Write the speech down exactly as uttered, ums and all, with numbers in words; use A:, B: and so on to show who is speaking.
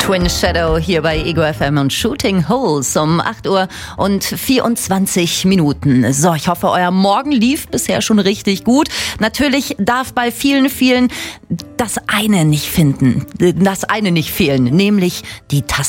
A: Twin Shadow hier bei Ego F M und Shooting Holes um acht Uhr und vierundzwanzig Minuten. So, ich hoffe, euer Morgen lief bisher schon richtig gut. Natürlich darf bei vielen, vielen das eine nicht finden, das eine nicht fehlen, nämlich die Tasse